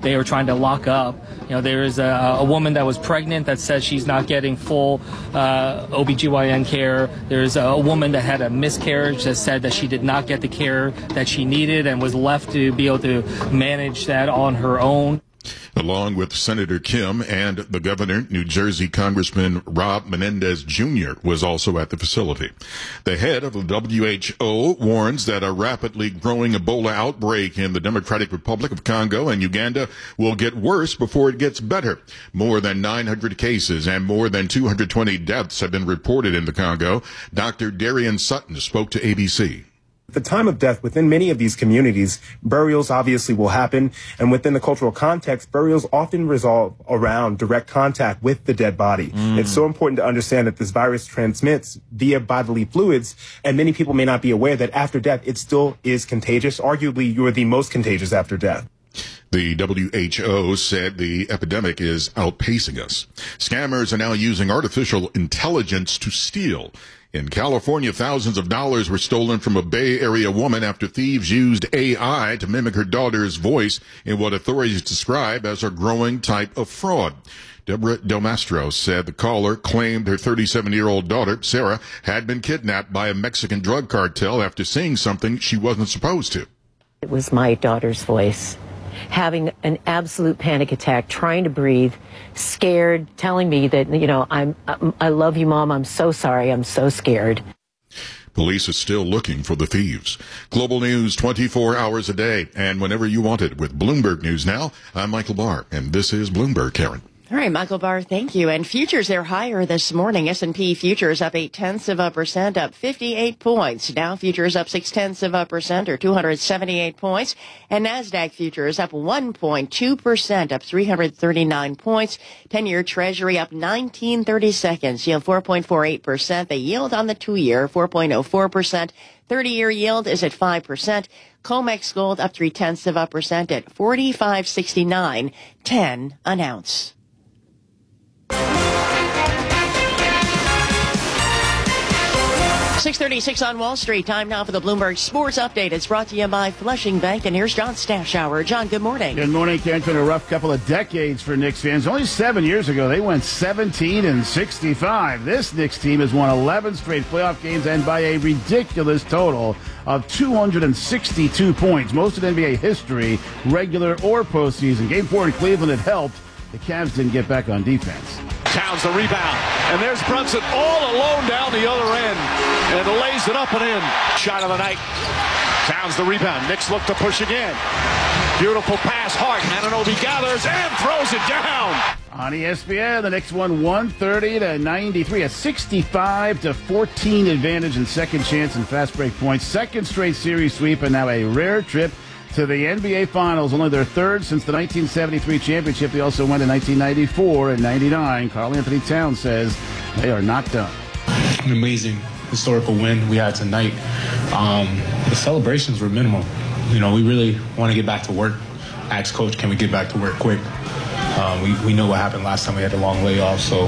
they were trying to lock up. There is a woman that was pregnant that says she's not getting full OBGYN care. There's a woman that had a miscarriage that said that she did not get the care that she needed and was left to be able to manage that on her own. Along with Senator Kim and the governor, New Jersey Congressman Rob Menendez Jr. was also at the facility. The head of the WHO warns that a rapidly growing Ebola outbreak in the Democratic Republic of Congo and Uganda will get worse before it gets better. More than 900 cases and more than 220 deaths have been reported in the Congo. Dr. Darian Sutton spoke to ABC. At the time of death, within many of these communities, burials obviously will happen. And within the cultural context, burials often resolve around direct contact with the dead body. It's so important to understand that this virus transmits via bodily fluids. And many people may not be aware that after death, it still is contagious. Arguably, you're the most contagious after death. The WHO said the epidemic is outpacing us. Scammers are now using artificial intelligence to steal. In California, thousands of dollars were stolen from a Bay Area woman after thieves used AI to mimic her daughter's voice in what authorities describe as a growing type of fraud. Deborah Del Mastro said the caller claimed her 37-year-old daughter, Sarah, had been kidnapped by a Mexican drug cartel after seeing something she wasn't supposed to. It was my daughter's voice, having an absolute panic attack, trying to breathe, scared, telling me that, I love you, Mom. I'm so sorry. I'm so scared. Police are still looking for the thieves. Global news 24 hours a day and whenever you want it with Bloomberg News Now. I'm Michael Barr, and this is Bloomberg, Karen. All right, Michael Barr, thank you. And futures, they're higher this morning. S&P futures up 0.8%, up 58 points. Dow futures up 0.6%, or 278 points. And NASDAQ futures up 1.2%, up 339 points. 10-year Treasury up 19/32, yield 4.48%. The yield on the 2-year, 4.04%. 30-year yield is at 5%. COMEX gold up 0.3% at $45.69.10 an ounce. 6:36 on Wall Street. Time now for the Bloomberg Sports Update. It's brought to you by Flushing Bank. And here's John Stashower. John, good morning. Good morning, Ken. It's been a rough couple of decades for Knicks fans. Only 7 years ago, they went 17-65. This Knicks team has won 11 straight playoff games and by a ridiculous total of 262 points. Most in NBA history, regular or postseason. Game 4 in Cleveland had helped. The Cavs didn't get back on defense. Towns the rebound, and there's Brunson all alone down the other end, and lays it up and in. Shot of the night. Towns the rebound. Knicks look to push again. Beautiful pass. Hart. Anunoby gathers and throws it down. On ESPN, the Knicks won 130-93, a 65-14 advantage in second chance and fast break points. Second straight series sweep, and now a rare trip to the NBA Finals, only their third since the 1973 championship. They also went in 1994 and 99. Karl Anthony Towns says they are not done. An amazing historical win we had tonight. The celebrations were minimal. We really want to get back to work. Asked Coach, can we get back to work quick? We know what happened last time we had the long layoff, so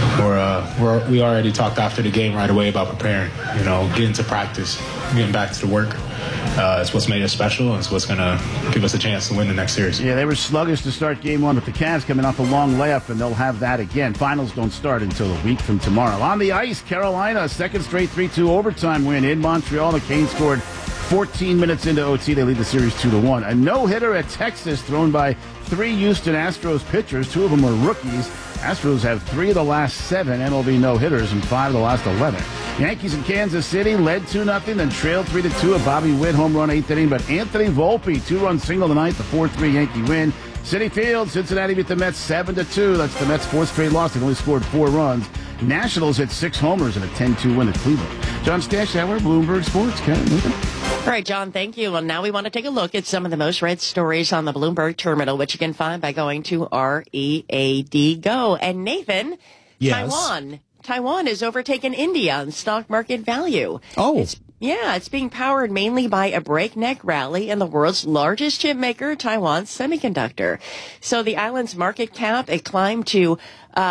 we already talked after the game right away about preparing, getting to practice, getting back to the work. It's what's made us special, and it's what's going to give us a chance to win the next series. Yeah, they were sluggish to start game one, but the Cavs coming off a long layup, and they'll have that again. Finals don't start until a week from tomorrow. On the ice, Carolina, second straight 3-2 overtime win in Montreal. The Canes scored 14 minutes into OT. They lead the series 2-1. A no-hitter at Texas thrown by 3 Houston Astros pitchers. 2 of them were rookies. Astros have 3 of the last 7 MLB no-hitters and 5 of the last 11. Yankees in Kansas City led 2-0, then trailed 3-2. A Bobby Witt home run 8th inning, but Anthony Volpe 2-run single tonight, the 4-3 Yankee win. Citi Field, Cincinnati beat the Mets 7-2. That's the Mets' 4th straight loss. They've only scored 4 runs. Nationals hit 6 homers in a 10-2 win at Cleveland. John Stashower, Bloomberg Sports. All right, John, thank you. Well, now we want to take a look at some of the most read stories on the Bloomberg Terminal, which you can find by going to READ Go. And Nathan, yes. Taiwan has overtaken India in stock market value. Oh. It's being powered mainly by a breakneck rally in the world's largest chip maker, Taiwan Semiconductor. So the island's market cap, it climbed to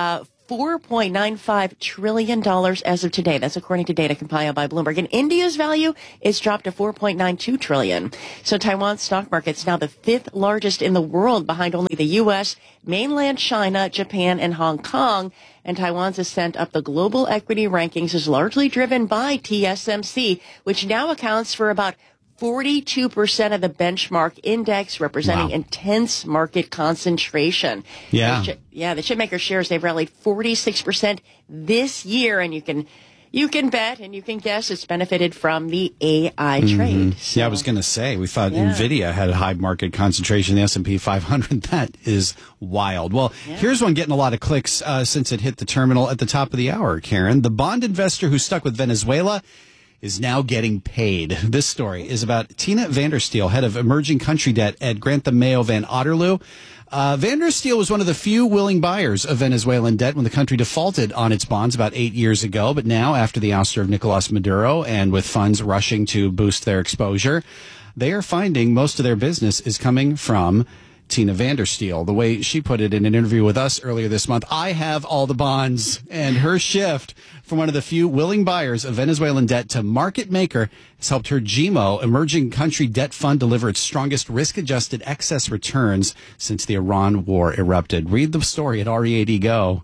$4.95 trillion as of today. That's according to data compiled by Bloomberg. And India's value is dropped to $4.92 trillion. So Taiwan's stock market's now the 5th largest in the world, behind only the U.S., mainland China, Japan, and Hong Kong. And Taiwan's ascent up the global equity rankings is largely driven by TSMC, which now accounts for about 42% of the benchmark index, representing intense market concentration. Yeah. The chipmaker shares, they've rallied 46% this year, and you can bet and you can guess it's benefited from the AI trade. So, yeah, I was going to say, we thought NVIDIA had a high market concentration in the S&P 500. That is wild. Well, here's one getting a lot of clicks since it hit the terminal at the top of the hour, Karen. The bond investor who stuck with Venezuela is now getting paid. This story is about Tina Vandersteel, head of emerging country debt at Grantham Mayo Van Otterloo. Vandersteel was one of the few willing buyers of Venezuelan debt when the country defaulted on its bonds about 8 years ago. But now, after the ouster of Nicolas Maduro and with funds rushing to boost their exposure, they are finding most of their business is coming from Tina Vandersteel. The way she put it in an interview with us earlier this month, I have all the bonds, and her shift from one of the few willing buyers of Venezuelan debt to market maker has helped her GMO emerging country debt fund deliver its strongest risk-adjusted excess returns since the Iran war erupted. Read the story at READ Go.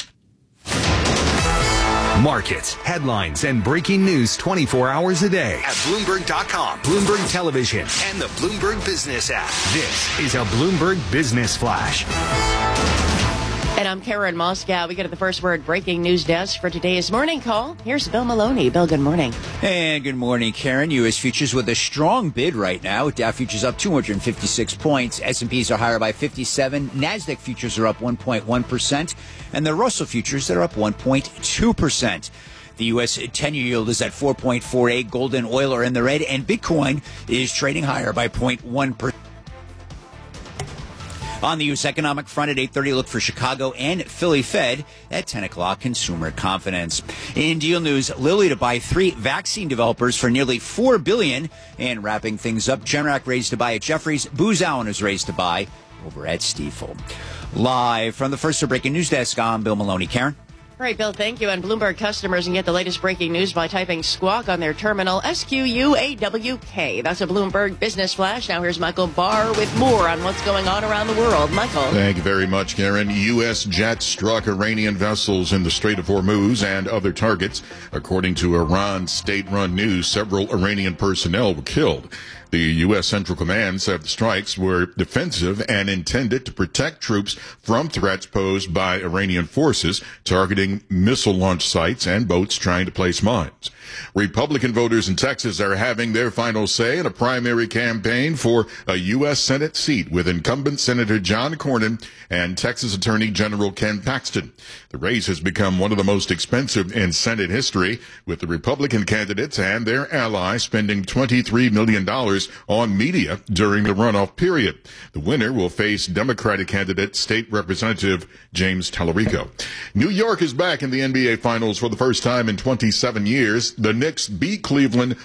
Markets, headlines, and breaking news 24 hours a day at Bloomberg.com, Bloomberg Television, and the Bloomberg Business app. This is a Bloomberg Business Flash. And I'm Karen Moscow. We go to the First Word breaking news desk for today's morning call. Here's Bill Maloney. Bill, good morning. And good morning, Karen. U.S. futures with a strong bid right now. Dow futures up 256 points. S&Ps are higher by 57. NASDAQ futures are up 1.1%. And the Russell futures, they're up 1.2%. The U.S. 10-year yield is at 4.48. Gold and oil are in the red. And Bitcoin is trading higher by 0.1%. On the U.S. economic front at 8:30, look for Chicago and Philly Fed. At 10 o'clock, consumer confidence. In deal news, Lilly to buy 3 vaccine developers for nearly $4 billion. And wrapping things up, Generac raised to buy at Jefferies. Booz Allen is raised to buy over at Stifel. Live from the First Breaking News Desk, I'm Bill Maloney. Karen? All right, Bill, thank you. And Bloomberg customers can get the latest breaking news by typing Squawk on their terminal, SQUAWK. That's a Bloomberg Business Flash. Now here's Michael Barr with more on what's going on around the world. Michael. Thank you very much, Karen. U.S. jets struck Iranian vessels in the Strait of Hormuz and other targets. According to Iran state-run news, several Iranian personnel were killed. The U.S. Central Command said the strikes were defensive and intended to protect troops from threats posed by Iranian forces targeting missile launch sites and boats trying to place mines. Republican voters in Texas are having their final say in a primary campaign for a U.S. Senate seat with incumbent Senator John Cornyn and Texas Attorney General Ken Paxton. The race has become one of the most expensive in Senate history, with the Republican candidates and their allies spending $23 million on media during the runoff period. The winner will face Democratic candidate State Representative James Tallarico. New York is back in the NBA Finals for the first time in 27 years. The Knicks beat Cleveland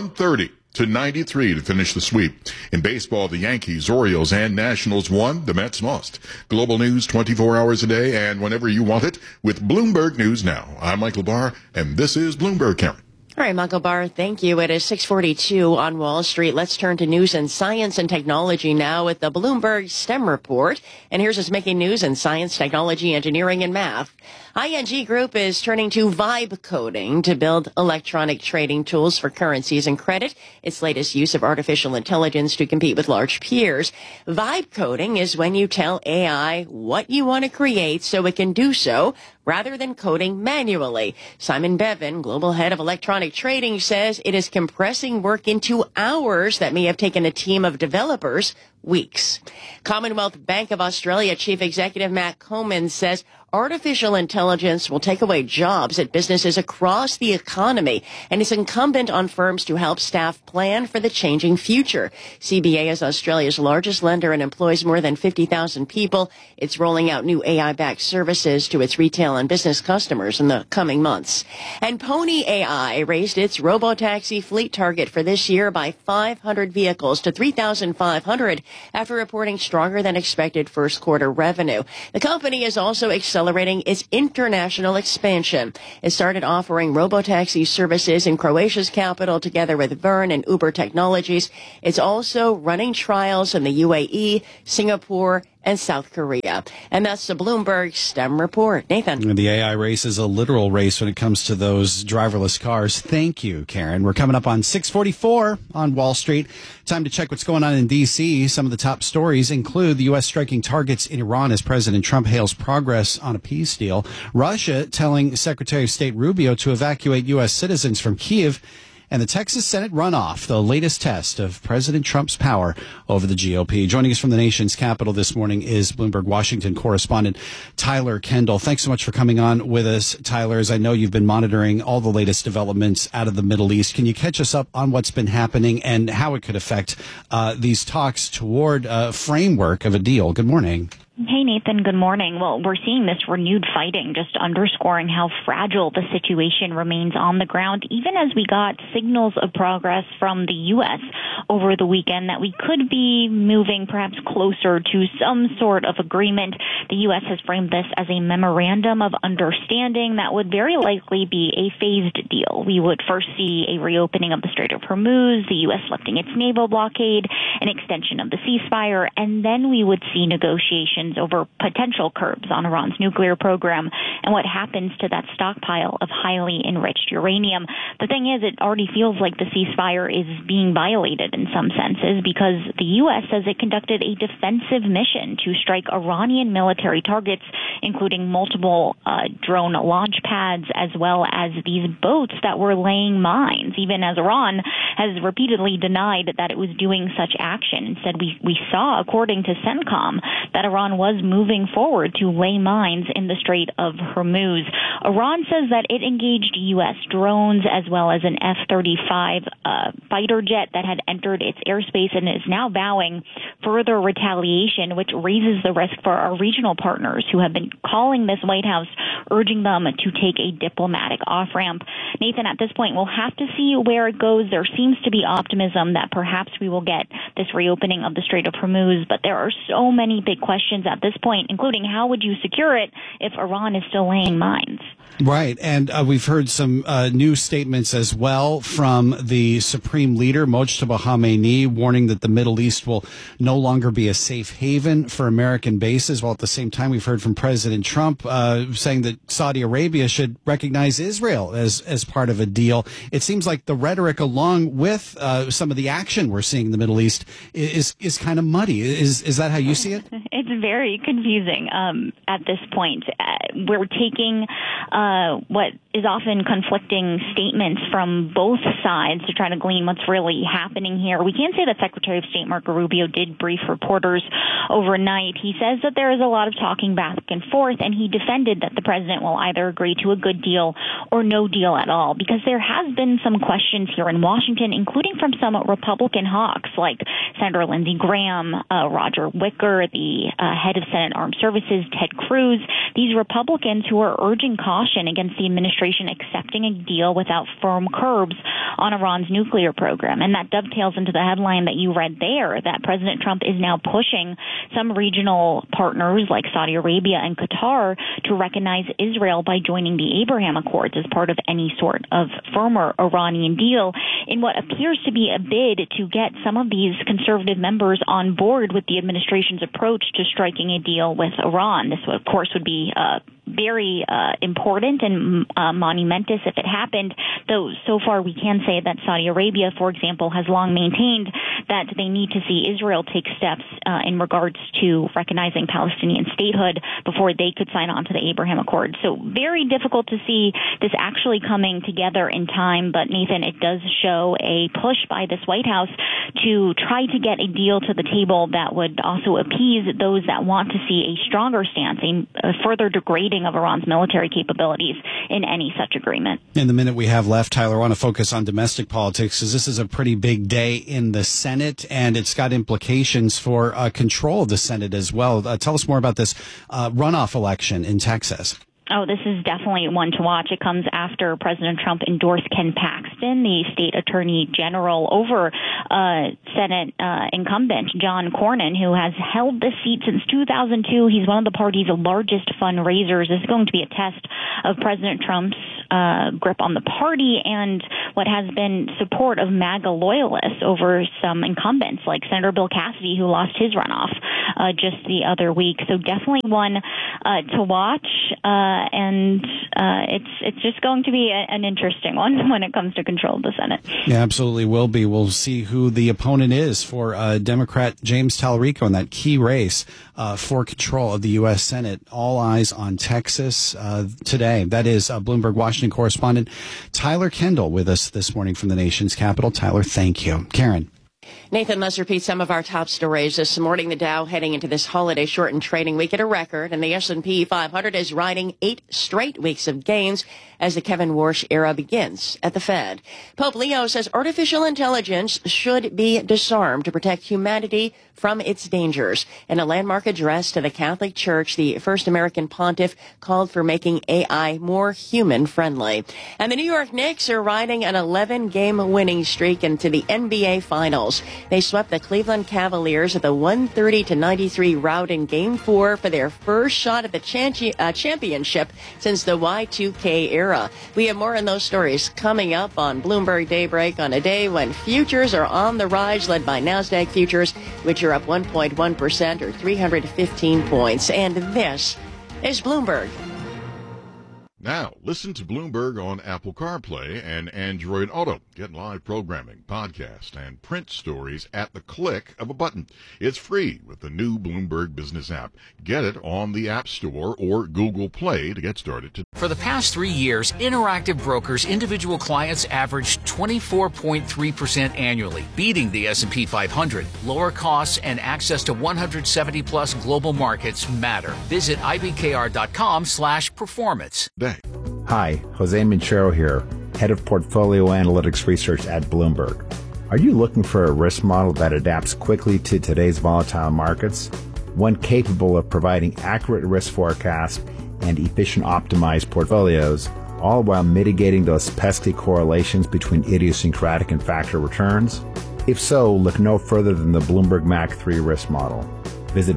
130-93 to finish the sweep. In baseball, the Yankees, Orioles, and Nationals won. The Mets lost. Global news 24 hours a day and whenever you want it with Bloomberg News Now. I'm Michael Barr, and this is Bloomberg, Karen. All right, Michael Barr, thank you. It is 6:42 on Wall Street. Let's turn to news and science and technology now with the Bloomberg STEM report. And here's what's making news in science, technology, engineering, and math. ING Group is turning to vibe coding to build electronic trading tools for currencies and credit, its latest use of artificial intelligence to compete with large peers. Vibe coding is when you tell AI what you want to create so it can do so, rather than coding manually. Simon Bevan, global head of electronic trading, says it is compressing work into hours that may have taken a team of developers weeks. Commonwealth Bank of Australia Chief Executive Matt Coman says artificial intelligence will take away jobs at businesses across the economy, and it's incumbent on firms to help staff plan for the changing future. CBA is Australia's largest lender and employs more than 50,000 people. It's rolling out new AI-backed services to its retail and business customers in the coming months. And Pony AI raised its robotaxi fleet target for this year by 500 vehicles to 3,500. after reporting stronger than expected first quarter revenue. The company is also accelerating its international expansion. It started offering robotaxi services in Croatia's capital together with Verne and Uber Technologies. It's also running trials in the UAE, Singapore, and South Korea. And that's the Bloomberg STEM report. Nathan. The AI race is a literal race when it comes to those driverless cars. Thank you, Karen. We're coming up on 6:44 on Wall Street. Time to check what's going on in D.C. Some of the top stories include the U.S. striking targets in Iran as President Trump hails progress on a peace deal. Russia telling Secretary of State Rubio to evacuate U.S. citizens from Kyiv. And the Texas Senate runoff, the latest test of President Trump's power over the GOP. Joining us from the nation's capital this morning is Bloomberg Washington correspondent Tyler Kendall. Thanks so much for coming on with us, Tyler. As I know you've been monitoring all the latest developments out of the Middle East. Can you catch us up on what's been happening and how it could affect these talks toward a framework of a deal? Good morning. Hey, Nathan. Good morning. Well, we're seeing this renewed fighting, just underscoring how fragile the situation remains on the ground, even as we got signals of progress from the U.S. over the weekend that we could be moving perhaps closer to some sort of agreement. The U.S. has framed this as a memorandum of understanding that would very likely be a phased deal. We would first see a reopening of the Strait of Hormuz, the U.S. lifting its naval blockade, an extension of the ceasefire, and then we would see negotiations over potential curbs on Iran's nuclear program and what happens to that stockpile of highly enriched uranium. The thing is, it already feels like the ceasefire is being violated in some senses because the U.S. says it conducted a defensive mission to strike Iranian military targets, including multiple drone launch pads, as well as these boats that were laying mines, even as Iran has repeatedly denied that it was doing such action. Instead, we saw, according to CENTCOM, that Iran was moving forward to lay mines in the Strait of Hormuz. Iran says that it engaged U.S. drones as well as an F-35 fighter jet that had entered its airspace and is now vowing further retaliation, which raises the risk for our regional partners who have been calling this White House, urging them to take a diplomatic off-ramp. Nathan, at this point, we'll have to see where it goes. There seems to be optimism that perhaps we will get this reopening of the Strait of Hormuz, but there are so many big questions at this point, including how would you secure it if Iran is still laying mines? Right. And we've heard some new statements as well from the Supreme Leader, Mojtaba Khamenei, warning that the Middle East will no longer be a safe haven for American bases. While at the same time, we've heard from President Trump saying that Saudi Arabia should recognize Israel as part of a deal. It seems like the rhetoric, along with some of the action we're seeing in the Middle East, is kind of muddy. Is that how you see it? It's very confusing at this point. We're taking what is often conflicting statements from both sides to try to glean what's really happening here. We can say that Secretary of State Marco Rubio did brief reporters overnight. He says that there is a lot of talking back and forth, and he defended that the president will either agree to a good deal or no deal at all, because there has been some questions here in Washington, including from some Republican hawks like Senator Lindsey Graham, Roger Wicker, the head of Senate Armed Services, Ted Cruz, these Republicans who are urging caution against the administration accepting a deal without firm curbs on Iran's nuclear program. And that dovetails into the headline that you read there, that President Trump is now pushing some regional partners like Saudi Arabia and Qatar to recognize Israel by joining the Abraham Accords as part of any sort of firmer Iranian deal, in what appears to be a bid to get some of these conservative members on board with the administration's approach to striking a deal with Iran. This, of course, would be very important and monumentous if it happened, though so far we can say that Saudi Arabia, for example, has long maintained that they need to see Israel take steps in regards to recognizing Palestinian statehood before they could sign on to the Abraham Accords. So very difficult to see this actually coming together in time, but Nathan, it does show a push by this White House to try to get a deal to the table that would also appease those that want to see a stronger stance, a further degrading of Iran's military capabilities in any such agreement. In the minute we have left, Tyler, I want to focus on domestic politics, because this is a pretty big day in the Senate, and it's got implications for control of the Senate as well. Tell us more about this runoff election in Texas. Oh, this is definitely one to watch. It comes after President Trump endorsed Ken Paxton, the state attorney general, over Senate incumbent John Cornyn, who has held this seat since 2002. He's one of the party's largest fundraisers. This is going to be a test of President Trump's grip on the party and what has been support of MAGA loyalists over some incumbents like Senator Bill Cassidy, who lost his runoff just the other week. So definitely one to watch. And it's just going to be an interesting one when it comes to control of the Senate. Yeah, absolutely will be. We'll see who the opponent is for Democrat James Talarico in that key race for control of the U.S. Senate. All eyes on Texas today. That is Bloomberg Washington correspondent Tyler Kendall with us this morning from the nation's capital. Tyler, thank you. Karen. Nathan, let's repeat some of our top stories this morning. The Dow heading into this holiday shortened trading week at a record, and the S&P 500 is riding 8 straight weeks of gains as the Kevin Warsh era begins at the Fed. Pope Leo says artificial intelligence should be disarmed to protect humanity from its dangers. In a landmark address to the Catholic Church, the first American pontiff called for making AI more human-friendly. And the New York Knicks are riding an 11-game winning streak into the NBA Finals. They swept the Cleveland Cavaliers at the 130-93 rout in Game 4 for their first shot at the championship since the Y2K era. We have more on those stories coming up on Bloomberg Daybreak on a day when futures are on the rise, led by NASDAQ futures, which are up 1.1% or 315 points. And this is Bloomberg. Now, listen to Bloomberg on Apple CarPlay and Android Auto. Get live programming, podcast, and print stories at the click of a button. It's free with the new Bloomberg Business app. Get it on the App Store or Google Play to get started today. For the past 3 years, Interactive Brokers individual clients averaged 24.3% annually, beating the S&P 500. Lower costs and access to 170-plus global markets matter. Visit ibkr.com/performance. Hi, Jose Minchero here, Head of Portfolio Analytics Research at Bloomberg. Are you looking for a risk model that adapts quickly to today's volatile markets? One capable of providing accurate risk forecasts and efficient optimized portfolios, all while mitigating those pesky correlations between idiosyncratic and factor returns? If so, look no further than the Bloomberg MAC 3 risk model. Visit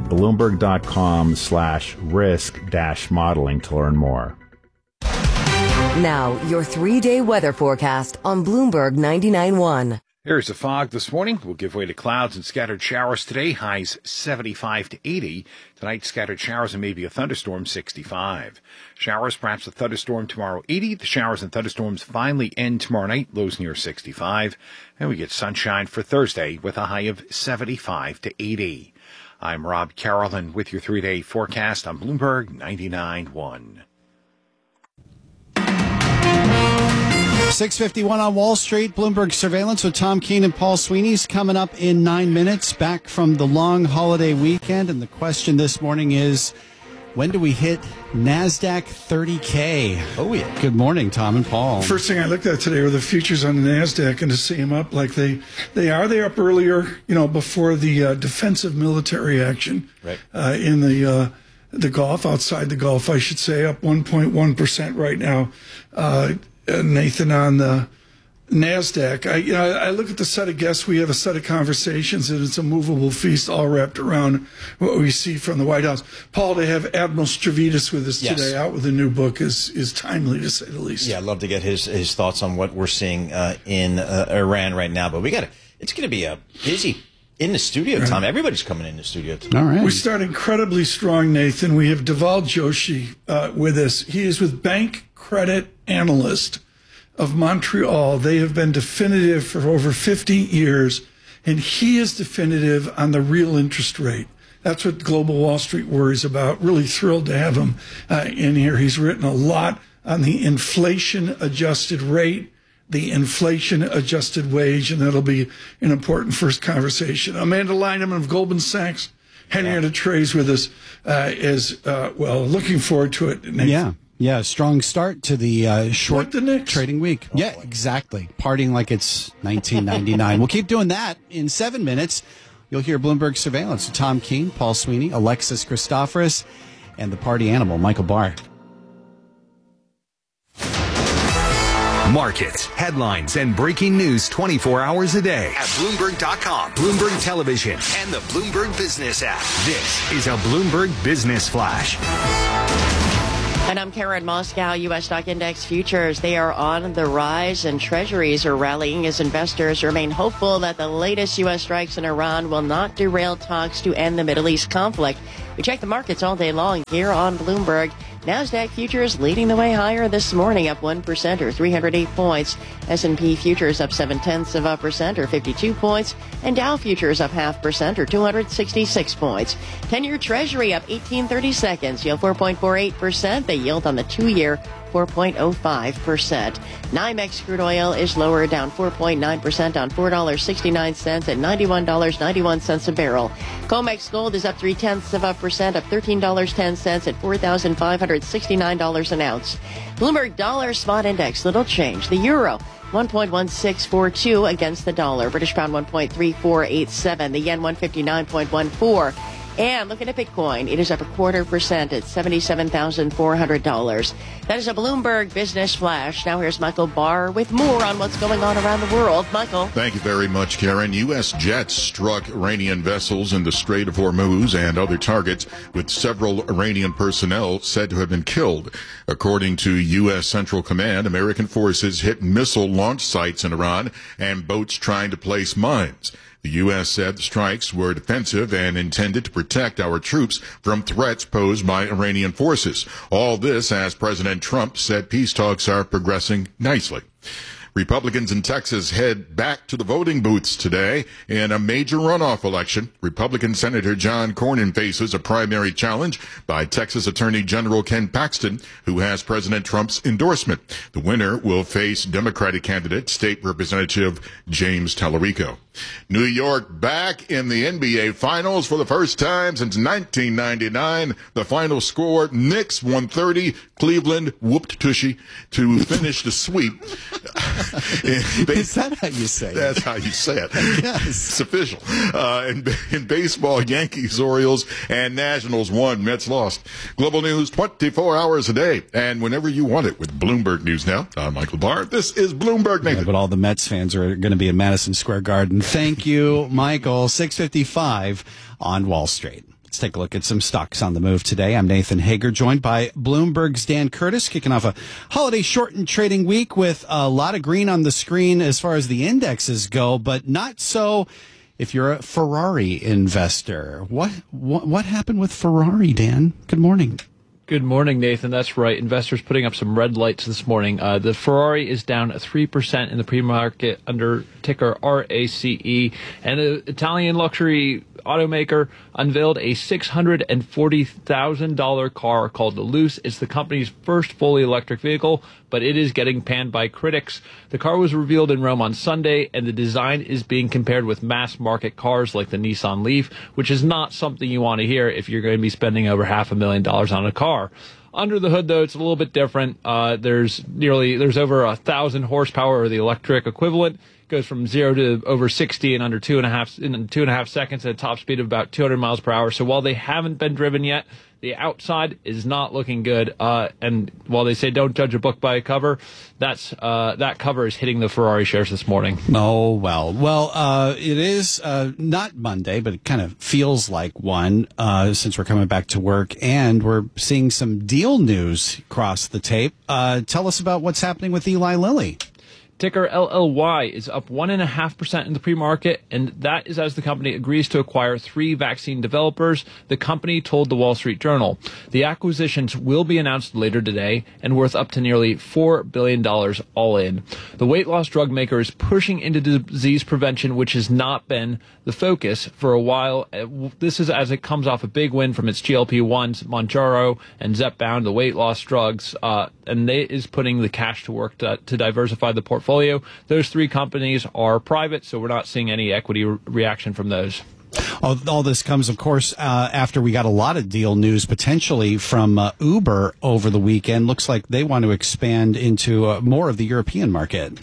bloomberg.com/risk-modeling to learn more. Now, your 3-day weather forecast on Bloomberg 99.1. Here's the fog this morning. Will give way to clouds and scattered showers today. Highs 75 to 80. Tonight, scattered showers and maybe a thunderstorm, 65. Showers, perhaps a thunderstorm tomorrow, 80. The showers and thunderstorms finally end tomorrow night. Lows near 65. And we get sunshine for Thursday with a high of 75 to 80. I'm Rob Carroll with your 3-day forecast on Bloomberg 99.1. 6:51 on Wall Street. Bloomberg Surveillance with Tom Keene and Paul Sweeney's coming up in 9 minutes, back from the long holiday weekend. And the question this morning is, when do we hit NASDAQ 30K? Oh, yeah. Good morning, Tom and Paul. First thing I looked at today were the futures on the NASDAQ, and to see them up like they are. They're up earlier, before the defensive military action in the Gulf, outside the Gulf, I should say, up 1.1% right now. Nathan, on the NASDAQ, I look at the set of guests. We have a set of conversations, and it's a movable feast all wrapped around what we see from the White House. Paul, to have Admiral Stavridis with us today, out with a new book, is timely, to say the least. Yeah, I'd love to get his thoughts on what we're seeing in Iran right now. But it's going to be a busy in the studio, Tom. Right. Everybody's coming in the studio today. All right. We start incredibly strong, Nathan. We have Deval Joshi with us. He is with Bank Credit Analyst of Montreal. They have been definitive for over 50 years, and he is definitive on the real interest rate. That's what Global Wall Street worries about. Really thrilled to have him in here. He's written a lot on the inflation-adjusted rate, the inflation-adjusted wage, and that'll be an important first conversation. Amanda Lineman of Goldman Sachs, Henrietta Trey's with us as well. Looking forward to it, Nathan. Yeah, strong start to the short trading week. Yeah, exactly. Partying like it's 1999. We'll keep doing that. In 7 minutes, you'll hear Bloomberg Surveillance with Tom Keene, Paul Sweeney, Alexis Christoforous, and the party animal, Michael Barr. Markets, headlines, and breaking news 24 hours a day at Bloomberg.com, Bloomberg Television, and the Bloomberg Business app. This is a Bloomberg Business Flash. And I'm Karen Moscow. U.S. stock index futures, they are on the rise, and treasuries are rallying as investors remain hopeful that the latest U.S. strikes in Iran will not derail talks to end the Middle East conflict. We check the markets all day long here on Bloomberg. NASDAQ futures leading the way higher this morning, up 1% or 308 points. S&P futures up 0.7% or 52 points. And Dow futures up 0.5% or 266 points. 10-year Treasury up 18/32, yield 4.48%. The yield on the 2-year 4.05%. NYMEX crude oil is lower, down 4.9% on $4.69 at $91.91 a barrel. COMEX gold is up 0.3%, up $13.10 at $4,569 an ounce. Bloomberg dollar spot index, little change. The euro 1.1642 against the dollar. British pound 1.3487. The yen 159.14. And looking at Bitcoin, it is up 0.25% at $77,400. That is a Bloomberg Business Flash. Now here's Michael Barr with more on what's going on around the world. Michael. Thank you very much, Karen. U.S. jets struck Iranian vessels in the Strait of Hormuz and other targets, with several Iranian personnel said to have been killed. According to U.S. Central Command, American forces hit missile launch sites in Iran and boats trying to place mines. The U.S. said the strikes were defensive and intended to protect our troops from threats posed by Iranian forces. All this as President Trump said peace talks are progressing nicely. Republicans in Texas head back to the voting booths today in a major runoff election. Republican Senator John Cornyn faces a primary challenge by Texas Attorney General Ken Paxton, who has President Trump's endorsement. The winner will face Democratic candidate State Representative James Tallarico. New York back in the NBA Finals for the first time since 1999. The final score, Knicks 130, Cleveland whooped Tushy to finish the sweep. Is that how you say it? That's how you say it. Yes. It's official. In baseball, Yankees, Orioles, and Nationals won. Mets lost. Global news 24 hours a day and whenever you want it with Bloomberg News Now. I'm Michael Barr. This is Bloomberg Nathan. Yeah, but all the Mets fans are going to be in Madison Square Garden. Thank you, Michael. 6:55 on Wall Street. Let's take a look at some stocks on the move today. I'm Nathan Hager, joined by Bloomberg's Dan Curtis, kicking off a holiday shortened trading week with a lot of green on the screen as far as the indexes go, but not so if you're a Ferrari investor. What happened with Ferrari, Dan? Good morning. Good morning, Nathan. That's right. Investors putting up some red lights this morning. The Ferrari is down 3% in the pre-market under ticker RACE, and the Italian luxury automaker unveiled a $640,000 car called the Luce. It's the company's first fully electric vehicle, but it is getting panned by critics. The car was revealed in Rome on Sunday, and the design is being compared with mass-market cars like the Nissan Leaf, which is not something you want to hear if you're going to be spending over $500,000 on a car. Under the hood, though, it's a little bit different. There's over 1,000 horsepower, or the electric equivalent. Goes from 0 to over 60 in under 2.5 seconds at a top speed of about 200 miles per hour. So while they haven't been driven yet, the outside is not looking good. And while they say don't judge a book by a cover, that cover is hitting the Ferrari shares this morning. Oh, well. Well, it is not Monday, but it kind of feels like one since we're coming back to work, and we're seeing some deal news across the tape. Tell us about what's happening with Eli Lilly. Ticker LLY is up 1.5% in the pre-market, and that is as the company agrees to acquire 3 vaccine developers, the company told the Wall Street Journal. The acquisitions will be announced later today and worth up to nearly $4 billion all in. The weight loss drug maker is pushing into disease prevention, which has not been the focus for a while. This is as it comes off a big win from its GLP-1s, Mounjaro and Zepbound, the weight loss drugs, and it is putting the cash to work to diversify the portfolio. Those 3 companies are private, so we're not seeing any equity reaction from those. All this comes, of course, after we got a lot of deal news potentially from Uber over the weekend. Looks like they want to expand into more of the European market.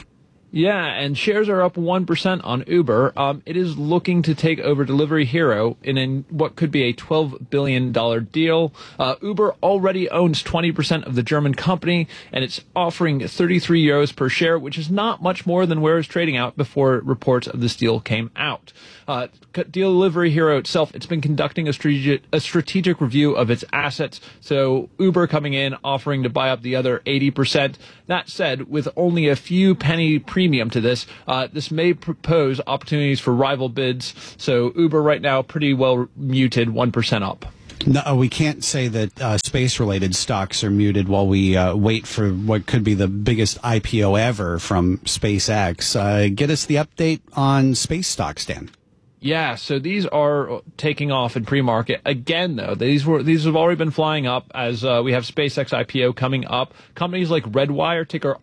Yeah, and shares are up 1% on Uber. It is looking to take over Delivery Hero in what could be a $12 billion deal. Uber already owns 20% of the German company, and it's offering 33 euros per share, which is not much more than where it's trading out before reports of this deal came out. Delivery Hero itself, it's been conducting a strategic review of its assets. So Uber coming in, offering to buy up the other 80%. That said, with only a few penny premium to this, this may propose opportunities for rival bids. So Uber right now pretty well muted, 1% up. No, we can't say that space-related stocks are muted while we wait for what could be the biggest IPO ever from SpaceX. Get us the update on space stocks, Dan. Yeah, so these are taking off in pre-market. Again, though, these have already been flying up as we have SpaceX IPO coming up. Companies like Redwire, ticker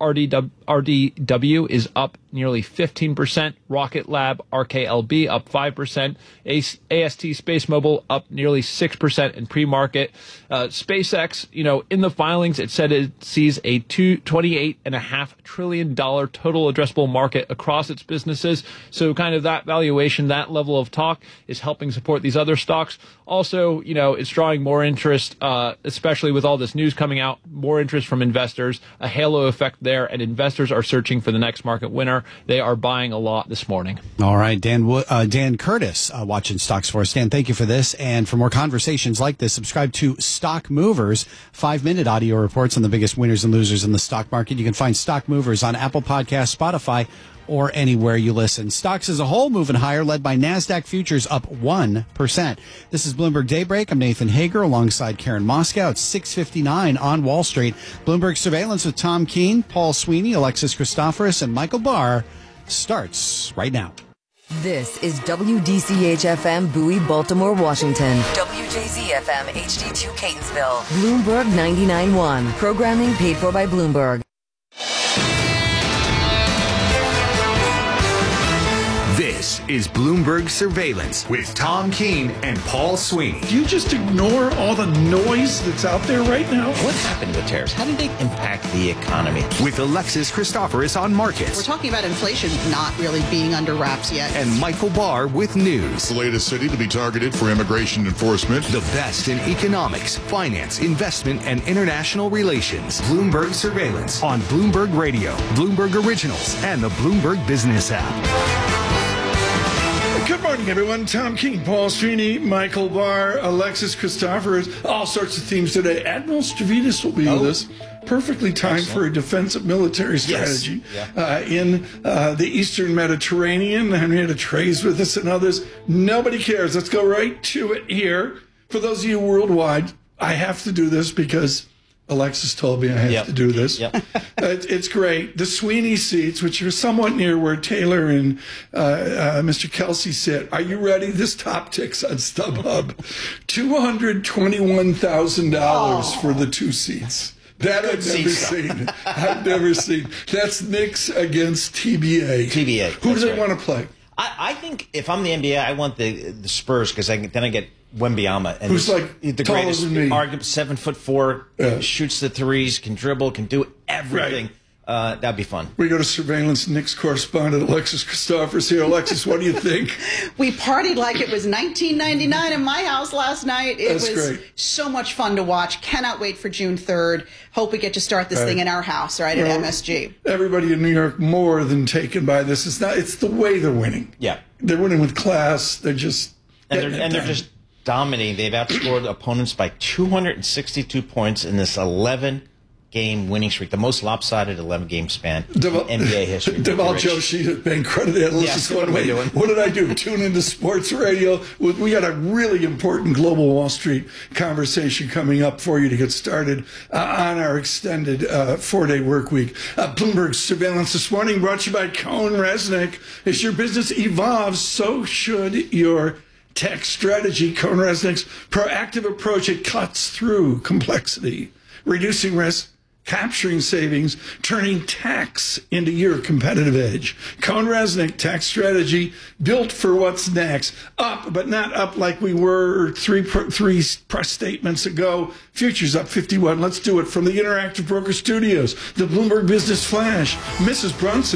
RDW, is up nearly 15%. Rocket Lab, RKLB, up 5%. AST Space Mobile up nearly 6% in pre-market. SpaceX, in the filings, it said it sees a $28.5 trillion total addressable market across its businesses. So kind of that valuation, that level of talk is helping support these other stocks. Also, it's drawing more interest, especially with all this news coming out, more interest from investors, a halo effect there, and investors are searching for the next market winner. They are buying a lot this morning. All right, Dan Curtis watching stocks for us. Dan, thank you for this. And for more conversations like this, subscribe to Stock Movers, 5-minute audio reports on the biggest winners and losers in the stock market. You can find Stock Movers on Apple Podcasts, Spotify, or anywhere you listen. Stocks as a whole moving higher, led by NASDAQ futures up 1%. This is Bloomberg Daybreak. I'm Nathan Hager alongside Karen Moscow. It's 6:59 on Wall Street. Bloomberg Surveillance with Tom Keene, Paul Sweeney, Alexis Christoforous, and Michael Barr starts right now. This is WDCH-FM Bowie, Baltimore, Washington. WJZ-FM HD2 Catonsville. Bloomberg 99.1. Programming paid for by Bloomberg. This is Bloomberg Surveillance with Tom Keene and Paul Sweeney. Do you just ignore all the noise that's out there right now? What happened with tariffs? How did they impact the economy? With Alexis Christoforous on markets. We're talking about inflation not really being under wraps yet. And Michael Barr with news. The latest city to be targeted for immigration enforcement. The best in economics, finance, investment, and international relations. Bloomberg Surveillance on Bloomberg Radio, Bloomberg Originals, and the Bloomberg Business app. Good morning, everyone. Tom Keene, Paul Sweeney, Michael Barr, Alexis Christoforous. All sorts of themes today. Admiral Stavridis will be with us. Perfectly timed for a defensive military strategy in the Eastern Mediterranean. Henrietta Trey's with us and others. Nobody cares. Let's go right to it here. For those of you worldwide, I have to do this because Alexis told me I have to do this. It's great. The Sweeney seats, which are somewhat near where Taylor and Mr. Kelsey sit. Are you ready? This top ticks on StubHub. $221,000 for the two seats. That I've never seen. I've never seen. That's Knicks against TBA. Who do they want to play? I think if I'm the NBA, I want the Spurs because then I get Wembanyama, and who's like the greatest, arguably 7'4", shoots the threes, can dribble, can do everything. That'd be fun. We go to surveillance. Knicks correspondent Alexis Christoforous here. Alexis, what do you think? We partied like it was 1999 in my house last night. It was great. So much fun to watch. Cannot wait for June 3rd. Hope we get to start this thing in our house, right, at MSG. Everybody in New York more than taken by this. It's the way they're winning. Yeah, they're winning with class. They're just they're just dominating. They've outscored opponents by 262 points in this 11-game winning streak, the most lopsided 11-game span in NBA history. Deval Joshi, bank credit analyst, is going, wait, what did I do? Tune into sports radio. We got a really important global Wall Street conversation coming up for you to get started on our extended 4-day work week. Bloomberg Surveillance this morning brought to you by CohnReznick. As your business evolves, so should your tech strategy. CohnReznick's proactive approach, it cuts through complexity, reducing risk, capturing savings, turning tax into your competitive edge. CohnReznick tax strategy built for what's next. Up, but not up like we were three press statements ago. Futures up 51. Let's do it from the Interactive Broker Studios, the Bloomberg Business Flash. Mrs. Brunson,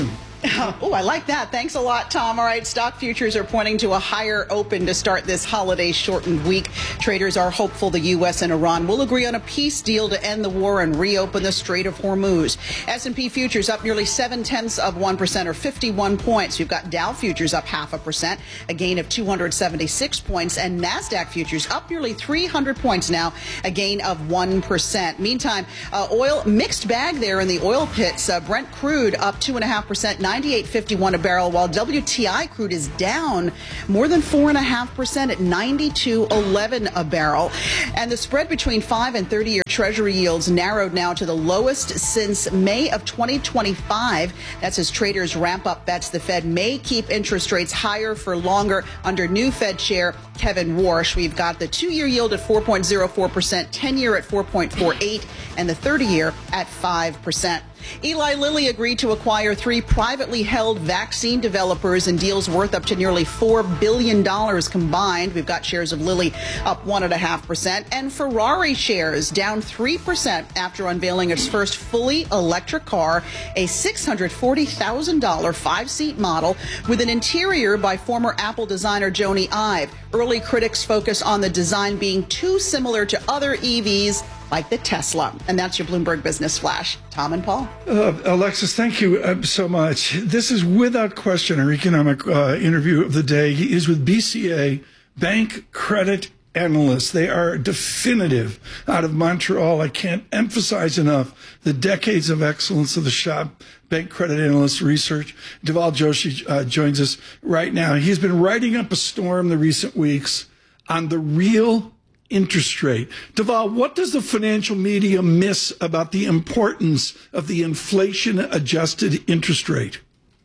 Oh, I like that. Thanks a lot, Tom. All right, stock futures are pointing to a higher open to start this holiday shortened week. Traders are hopeful the U.S. and Iran will agree on a peace deal to end the war and reopen the Strait of Hormuz. S&P futures up nearly 0.7% or 51 points. You've got Dow futures up 0.5%, a gain of 276 points, and NASDAQ futures up nearly 300 points now, a gain of 1%. Meantime, oil, mixed bag there in the oil pits. Brent crude up 2.5%, 98.51 a barrel, while WTI crude is down more than 4.5% at 92.11 a barrel. And the spread between 5 and 30-year Treasury yields narrowed now to the lowest since May of 2025. That's as traders ramp up bets the Fed may keep interest rates higher for longer under new Fed Chair Kevin Warsh. We've got the 2-year yield at 4.04%, 10-year at 4.48, and the 30-year at 5%. Eli Lilly agreed to acquire 3 privately held vaccine developers in deals worth up to nearly $4 billion combined. We've got shares of Lilly up 1.5%, and Ferrari shares down 3% after unveiling its first fully electric car, a $640,000 5-seat model with an interior by former Apple designer Jony Ive. Early critics focus on the design being too similar to other EVs like the Tesla. And that's your Bloomberg Business Flash. Tom and Paul. Alexis, thank you so much. This is without question our economic interview of the day. He is with BCA, Bank Credit Analysts. They are definitive out of Montreal. I can't emphasize enough the decades of excellence of the shop. Bank Credit Analyst Research. Deval Joshi joins us right now. He's been writing up a storm the recent weeks on the real interest rate. Deval, what does the financial media miss about the importance of the inflation-adjusted interest rate?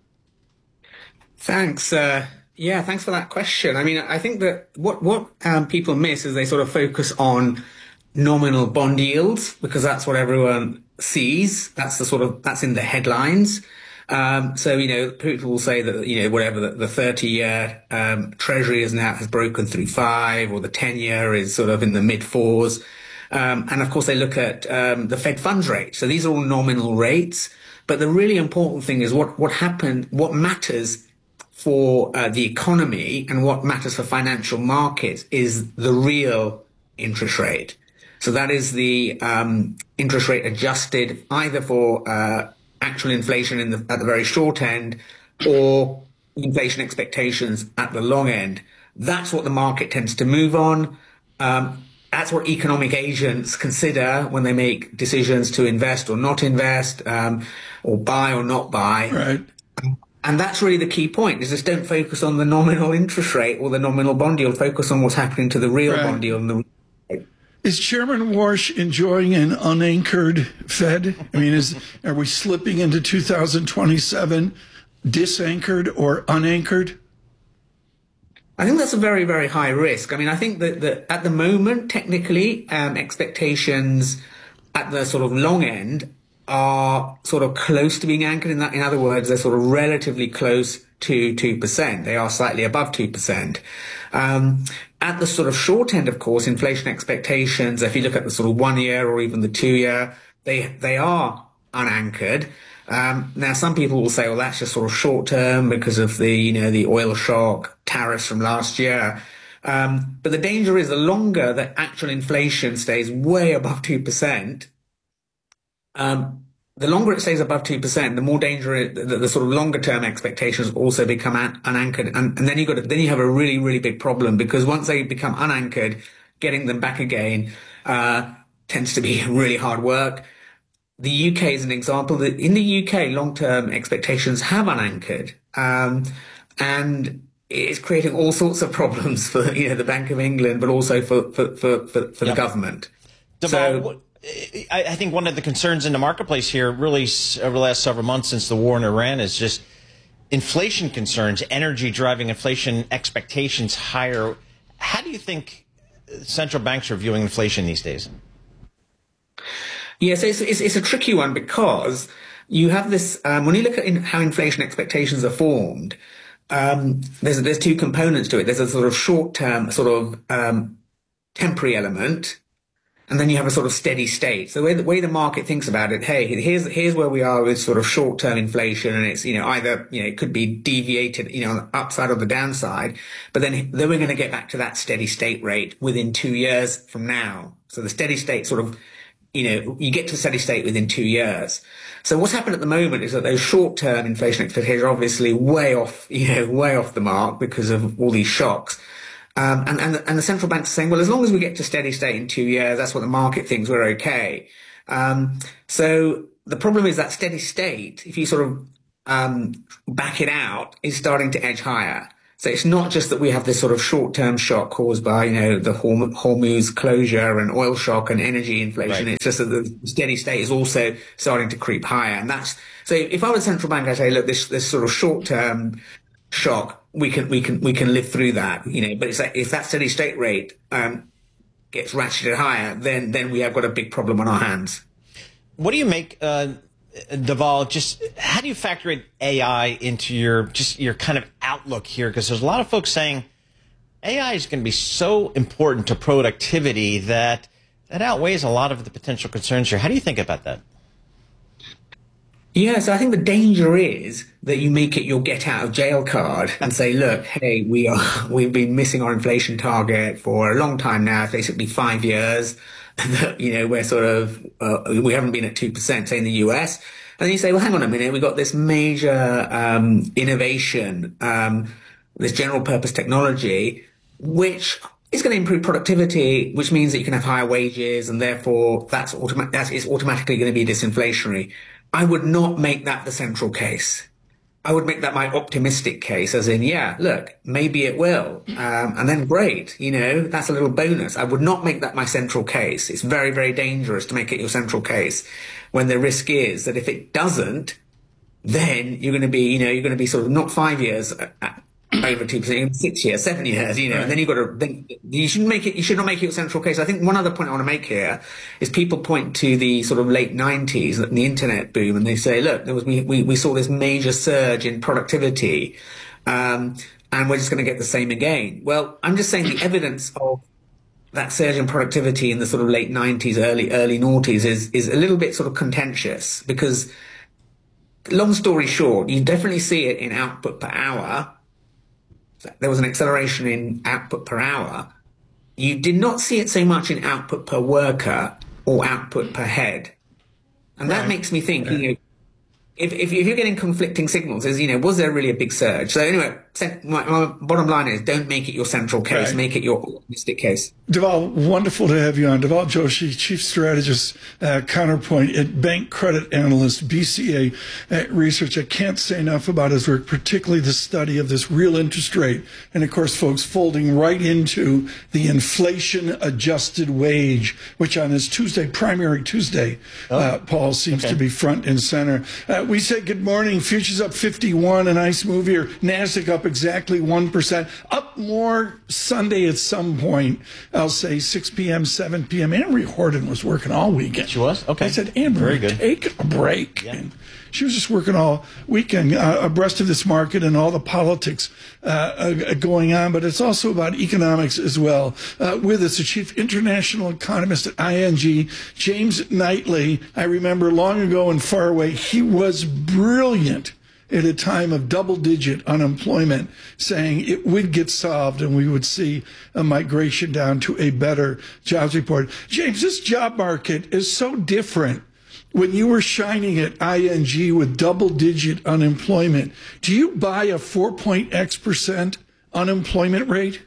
Thanks. Thanks for that question. I mean, I think that what people miss is they sort of focus on nominal bond yields because that's what everyone sees. That's in the headlines. So, people will say that, whatever the 30-year Treasury has broken through 5, or the 10-year is sort of in the mid-4s. And of course, they look at the Fed funds rate. So these are all nominal rates. But the really important thing is what matters for the economy and what matters for financial markets is the real interest rate. So that is the interest rate adjusted either for actual inflation at the very short end or inflation expectations at the long end. That's what the market tends to move on. That's what economic agents consider when they make decisions to invest or not invest, or buy or not buy. Right. And that's really the key point, is just don't focus on the nominal interest rate or the nominal bond yield. Focus on what's happening to the real bond yield and the Is Chairman Warsh enjoying an unanchored Fed? I mean, are we slipping into 2027 disanchored or unanchored? I think that's a very, very high risk. I mean, I think that at the moment, technically, expectations at the sort of long end are sort of close to being anchored. In other words, they're sort of relatively close to 2%. They are slightly above 2%. At the sort of short end, of course, inflation expectations, if you look at the sort of 1 year or even the 2 year, they are unanchored. Now, some people will say, well, that's just sort of short term because of the oil shock, tariffs from last year. But the danger is the longer that actual inflation stays way above 2%, the longer it stays above 2%, the more danger the sort of longer term expectations also become unanchored. And then you have a really, really big problem, because once they become unanchored, getting them back again, tends to be really hard work. The UK is an example that in the UK, long-term expectations have unanchored. And it's creating all sorts of problems for, the Bank of England, but also for the government. Deval, I think one of the concerns in the marketplace here really over the last several months since the war in Iran is just inflation concerns, energy driving inflation expectations higher. How do you think central banks are viewing inflation these days? Yes, it's a tricky one, because you have this, when you look at how inflation expectations are formed, there's two components to it. There's a sort of short-term, sort of temporary element, and then you have a sort of steady state. So the way the market thinks about it, hey, here's where we are with sort of short-term inflation, and it's, either, it could be deviated, on the upside or the downside, but then we're going to get back to that steady state rate within 2 years from now. So the steady state sort of, you get to steady state within 2 years. So what's happened at the moment is that those short-term inflation expectations are obviously way off the mark because of all these shocks. And the central banks are saying, well, as long as we get to steady state in 2 years, that's what the market thinks, we're okay. So the problem is that steady state, if you sort of back it out, is starting to edge higher. So it's not just that we have this sort of short-term shock caused by, the Hormuz closure and oil shock and energy inflation. Right. It's just that the steady state is also starting to creep higher. And so if I was a central bank, I'd say, look, this sort of short-term shock, we can live through that, but it's like, if that steady state rate gets ratcheted higher, then we have got a big problem on our hands. What do you make, Deval, just how do you factor in AI into your kind of outlook here? Because there's a lot of folks saying AI is going to be so important to productivity that outweighs a lot of the potential concerns here. How do you think about that? Yeah, so I think the danger is that you make it your get out of jail card and say, look, hey, we've been missing our inflation target for a long time now, basically 5 years. We're sort of, we haven't been at 2%, say in the US. And then you say, well, hang on a minute, we've got this major innovation, this general purpose technology, which is going to improve productivity, which means that you can have higher wages, and therefore that is automatically going to be disinflationary. I would not make that the central case. I would make that my optimistic case, as in, yeah, look, maybe it will. And then great, that's a little bonus. I would not make that my central case. It's very, very dangerous to make it your central case when the risk is that if it doesn't, then you're going to be, sort of not 5 years over 2%, 6 years, 7 years, right. And then you should not make it your central case. I think one other point I want to make here is people point to the sort of late 90s, the internet boom, and they say, look, we saw this major surge in productivity, and we're just going to get the same again. Well, I'm just saying the evidence of that surge in productivity in the sort of late 90s, early noughties is a little bit sort of contentious, because long story short, you definitely see it in output per hour. There was an acceleration in output per hour. You did not see it so much in output per worker or output per head. And that makes me think, if you're getting conflicting signals, was there really a big surge? So anyway, my bottom line is, don't make it your central case, make it your optimistic case. Deval, wonderful to have you on. Deval Joshi, Chief Strategist, Counterpoint at Bank Credit Analyst, BCA Research. I can't say enough about his work, particularly the study of this real interest rate. And of course, folks, folding right into the inflation-adjusted wage, which on this Tuesday, Primary Tuesday, Paul, seems to be front and center. We say good morning. Futures up 51, a nice move here. NASDAQ up exactly 1%. Up more Sunday at some point. I'll say 6 p.m., 7 p.m. Amory Horton was working all weekend. She was? Okay. I said, Amory, take a break. Yeah. And she was just working all weekend abreast of this market and all the politics going on. But it's also about economics as well. With us, the chief international economist at ING, James Knightley. I remember long ago and far away, he was brilliant at a time of double-digit unemployment, saying it would get solved and we would see a migration down to a better jobs report. James, this job market is so different. When you were shining at ING with double-digit unemployment, do you buy a 4.x% unemployment rate?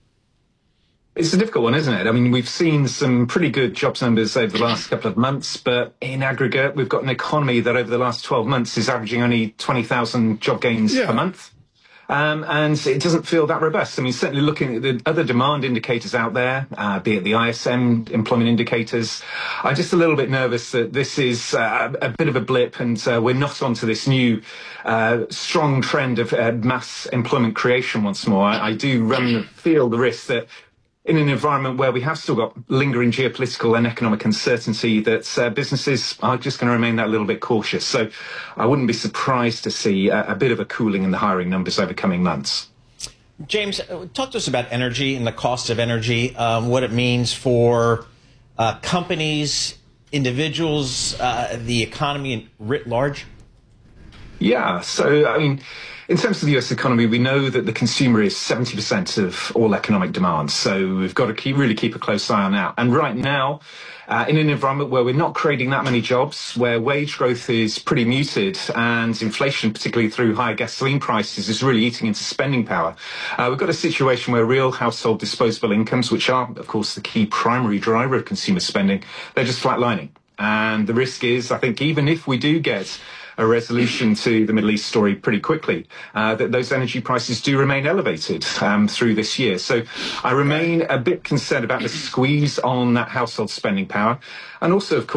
It's a difficult one, isn't it? I mean, we've seen some pretty good jobs numbers over the last couple of months, but in aggregate, we've got an economy that over the last 12 months is averaging only 20,000 job gains per month. And it doesn't feel that robust. I mean, certainly looking at the other demand indicators out there, be it the ISM employment indicators, I'm just a little bit nervous that this is a bit of a blip and we're not onto this new strong trend of mass employment creation once more. I do feel the risk that in an environment where we have still got lingering geopolitical and economic uncertainty, that businesses are just going to remain that little bit cautious. So I wouldn't be surprised to see a bit of a cooling in the hiring numbers over coming months. James, talk to us about energy and the cost of energy, what it means for companies, individuals, the economy writ large? Yeah. So, I mean, in terms of the US economy, we know that the consumer is 70% of all economic demand. So we've got to really keep a close eye on that. And right now, in an environment where we're not creating that many jobs, where wage growth is pretty muted and inflation, particularly through higher gasoline prices, is really eating into spending power, we've got a situation where real household disposable incomes, which are, of course, the key primary driver of consumer spending, they're just flatlining. And the risk is, I think, even if we do get a resolution to the Middle East story pretty quickly, that those energy prices do remain elevated through this year. So I remain a bit concerned about the squeeze on that household spending power. And also, of course,